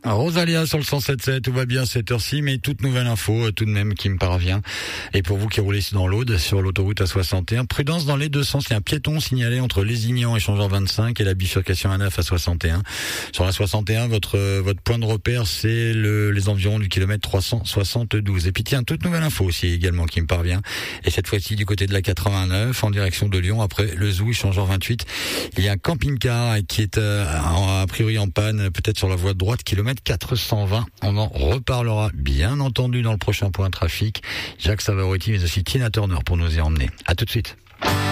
Rosalia sur le 107.7, tout va bien cette heure-ci, mais toute nouvelle info tout de même qui me parvient. Et pour vous qui roulez dans l'Aude, sur l'autoroute A61, prudence dans les deux sens. Il y a un piéton signalé entre Lézignan et Changeur 25 et la bifurcation A9 à 61. Sur la 61, votre point de repère, c'est les environs du kilomètre 372. Et puis tiens, toute nouvelle info aussi également qui me parvient. Et cette fois-ci du côté de la 89, en direction de Lyon, après le Zou, Changeur 28. Il y a un camping-car qui est a priori en panne, peut-être sur la voie de droite, kilomètre 420. On en reparlera bien entendu dans le prochain point trafic. Jacques Savarotti mais aussi Tina Turner pour nous y emmener. À tout de suite.